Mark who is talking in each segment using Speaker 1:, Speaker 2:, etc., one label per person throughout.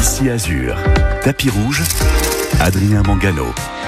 Speaker 1: Ici Azur, tapis rouge, Adrien Mangano.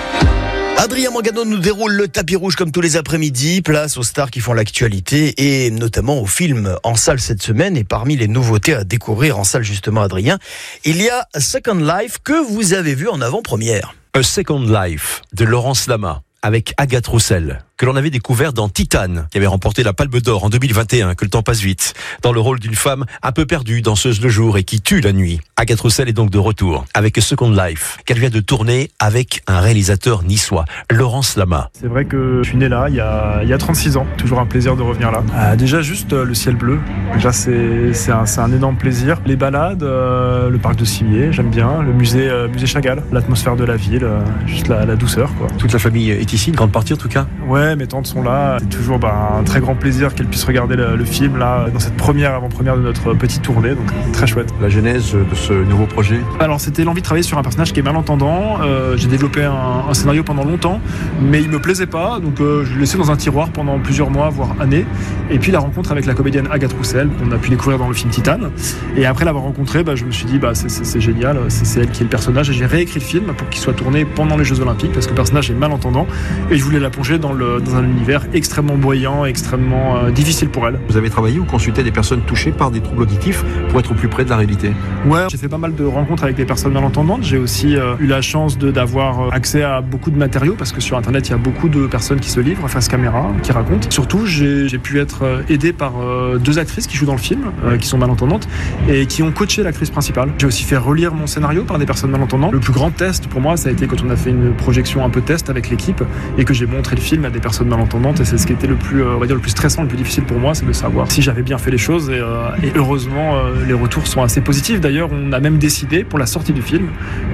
Speaker 2: Adrien Mangano nous déroule le tapis rouge comme tous les après-midi. Place aux stars qui font l'actualité et notamment aux films en salle cette semaine. Et parmi les nouveautés à découvrir en salle justement, Adrien, il y a A Second Life que vous avez vu en avant-première.
Speaker 3: A Second Life de Laurence Lama avec Agathe Roussel, que l'on avait découvert dans Titane, qui avait remporté la Palme d'Or en 2021, que le temps passe vite, dans le rôle d'une femme un peu perdue, danseuse le jour et qui tue la nuit. Agathe Roussel est donc de retour avec A Second Life, qu'elle vient de tourner avec un réalisateur niçois, Laurence Lama.
Speaker 4: C'est vrai que je suis né là, il y a 36 ans. Toujours un plaisir de revenir là. Déjà juste le ciel bleu, déjà c'est un énorme plaisir. Les balades, le parc de Cimier, j'aime bien. Le musée Chagall, l'atmosphère de la ville, juste la douceur, quoi.
Speaker 3: Toute la famille est ici, une grande partie en tout cas.
Speaker 4: Ouais, mes tantes sont là. C'est toujours un très grand plaisir qu'elles puissent regarder le film là, dans cette avant-première de notre petite tournée, donc très chouette.
Speaker 3: La genèse de ce nouveau projet?
Speaker 4: Alors c'était l'envie de travailler sur un personnage qui est malentendant. J'ai développé un scénario pendant longtemps, mais il me plaisait pas, donc je l'ai laissé dans un tiroir pendant plusieurs mois, voire années. Et puis la rencontre avec la comédienne Agathe Roussel, qu'on a pu découvrir dans le film Titane. Et après l'avoir rencontrée, je me suis dit c'est génial, c'est elle qui est le personnage. Et j'ai réécrit le film pour qu'il soit tourné pendant les Jeux Olympiques, parce que le personnage est malentendant. Et je voulais la plonger dans un univers extrêmement bruyant, extrêmement difficile pour elle.
Speaker 3: Vous avez travaillé ou consulté des personnes touchées par des troubles auditifs pour être au plus près de la réalité?
Speaker 4: Ouais, j'ai fait pas mal de rencontres avec des personnes malentendantes. J'ai aussi eu la chance d'avoir accès à beaucoup de matériaux, parce que sur Internet, il y a beaucoup de personnes qui se livrent face caméra, qui racontent. Surtout, j'ai pu être aidé par deux actrices qui jouent dans le film, qui sont malentendantes, et qui ont coaché l'actrice principale. J'ai aussi fait relire mon scénario par des personnes malentendantes. Le plus grand test pour moi, ça a été quand on a fait une projection un peu test avec l'équipe, et que j'ai montré le film à des personnes malentendantes. Et c'est ce qui était le plus, on va dire, le plus stressant, le plus difficile pour moi, c'est de savoir si j'avais bien fait les choses. Et heureusement, les retours sont assez positifs. D'ailleurs, on a même décidé pour la sortie du film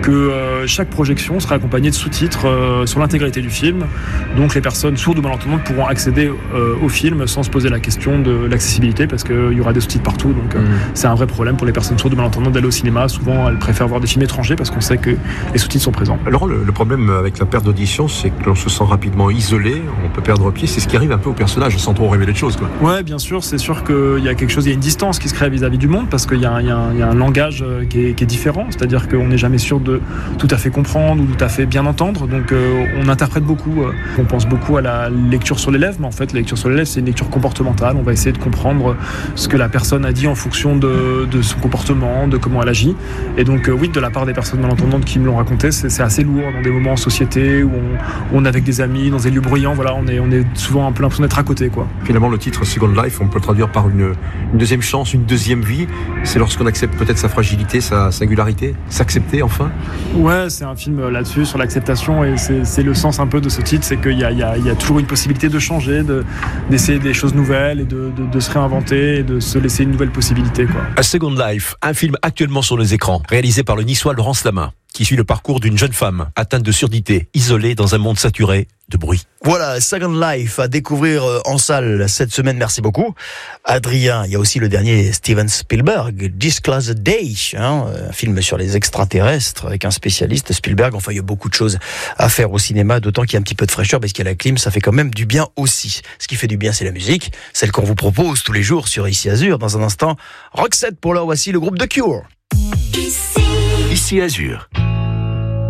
Speaker 4: que chaque projection sera accompagnée de sous-titres sur l'intégralité du film. Donc les personnes sourdes ou malentendantes pourront accéder au film sans se poser la question de l'accessibilité, parce qu'il y aura des sous-titres partout. Donc c'est un vrai problème pour les personnes sourdes ou malentendantes d'aller au cinéma. Souvent, elles préfèrent voir des films étrangers parce qu'on sait que les sous-titres sont présents.
Speaker 3: Alors le problème avec la perte d'audition, c'est que l'on se sent rapidement isolé, on peut perdre pied. C'est ce qui arrive un peu au personnage, sans trop révéler de choses, quoi.
Speaker 4: Ouais, bien sûr, c'est sûr qu'il y a quelque chose, il y a une distance qui se crée vis-à-vis du monde, parce qu'il y a un langage qui est différent, c'est-à-dire qu'on n'est jamais sûr de tout à fait comprendre ou tout à fait bien entendre, donc on interprète beaucoup, on pense beaucoup à la lecture sur les lèvres, mais en fait la lecture sur les lèvres c'est une lecture comportementale, on va essayer de comprendre ce que la personne a dit en fonction de son comportement, de comment elle agit, et donc oui, de la part des personnes malentendantes qui me l'ont raconté, c'est assez lourd dans des moments en société où on est avec des amis, dans des lieux bruyants, voilà, on est souvent un peu l'impression d'être à côté, quoi.
Speaker 3: Finalement, le titre Second Life, on peut le traduire par une deuxième chance, une deuxième vie. C'est lorsqu'on accepte peut-être sa fragilité, sa singularité, s'accepter enfin.
Speaker 4: Ouais, c'est un film là-dessus, sur l'acceptation, et c'est le sens un peu de ce titre, c'est qu'il y a toujours une possibilité de changer, d'essayer des choses nouvelles, et de se réinventer, et de se laisser une nouvelle possibilité, quoi.
Speaker 3: A Second Life, un film actuellement sur les écrans, réalisé par le niçois Laurence Lama, qui suit le parcours d'une jeune femme atteinte de surdité, isolée dans un monde saturé de bruit.
Speaker 2: Voilà, Second Life à découvrir en salle cette semaine. Merci beaucoup, Adrien. Il y a aussi le dernier Steven Spielberg, Disclosed Day, un film sur les extraterrestres avec un spécialiste, Spielberg. Enfin, il y a beaucoup de choses à faire au cinéma, d'autant qu'il y a un petit peu de fraîcheur parce qu'il y a la clim, ça fait quand même du bien aussi. Ce qui fait du bien, c'est la musique, celle qu'on vous propose tous les jours sur Ici Azur. Dans un instant, Roxette pour l'heure, voici le groupe The Cure.
Speaker 1: Ici Azur.